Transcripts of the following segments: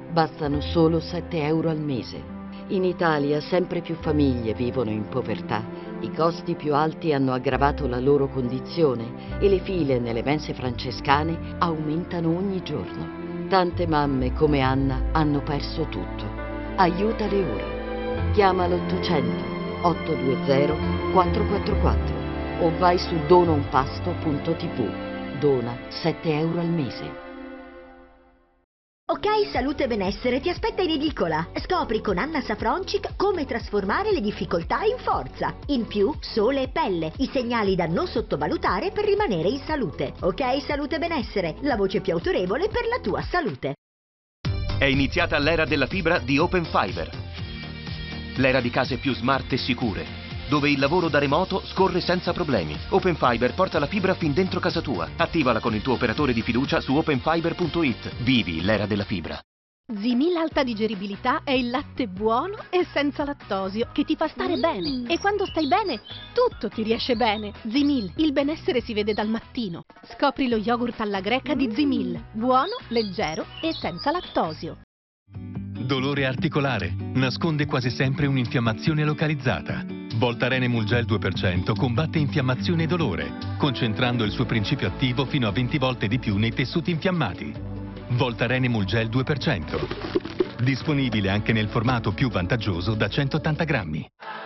Bastano solo 7 euro al mese. In Italia sempre più famiglie vivono in povertà. I costi più alti hanno aggravato la loro condizione e le file nelle mense francescane aumentano ogni giorno. Tante mamme come Anna hanno perso tutto. Aiutale ora. Chiama l'800 820 444 o vai su donaunpasto.tv. Dona 7 euro al mese. Ok, Salute e Benessere ti aspetta in edicola. Scopri con Anna Safroncic come trasformare le difficoltà in forza. In più, sole e pelle, i segnali da non sottovalutare per rimanere in salute. Ok, Salute e Benessere, la voce più autorevole per la tua salute. È iniziata l'era della fibra di Open Fiber. L'era di case più smart e sicure, dove il lavoro da remoto scorre senza problemi. Open Fiber porta la fibra fin dentro casa tua. Attivala con il tuo operatore di fiducia su openfiber.it. Vivi l'era della fibra. Zimil Alta Digeribilità è il latte buono e senza lattosio che ti fa stare bene. E quando stai bene, tutto ti riesce bene. Zimil, il benessere si vede dal mattino. Scopri lo yogurt alla greca di Zimil. Buono, leggero e senza lattosio. Dolore articolare. Nasconde quasi sempre un'infiammazione localizzata. Voltaren Emulgel 2% combatte infiammazione e dolore, concentrando il suo principio attivo fino a 20 volte di più nei tessuti infiammati. Voltaren Emulgel 2%. Disponibile anche nel formato più vantaggioso da 180 grammi.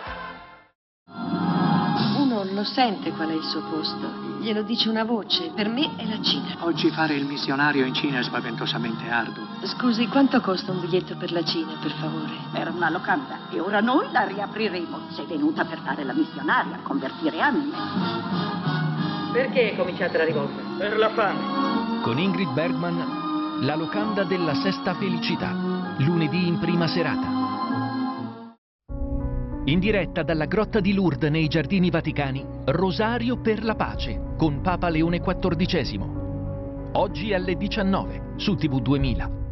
Uno lo sente qual è il suo posto. Glielo dice una voce. Per me è la Cina. Oggi fare il missionario in Cina è spaventosamente arduo. Scusi, quanto costa un biglietto per la Cina, per favore? Era una locanda e ora noi la riapriremo. Sei venuta per fare la missionaria, convertire anime. Perché cominciate la rivolta? Per la fame. Con Ingrid Bergman, la locanda della sesta felicità, lunedì in prima serata. In diretta dalla Grotta di Lourdes nei Giardini Vaticani, Rosario per la pace con Papa Leone XIV. Oggi alle 19 su TV 2000.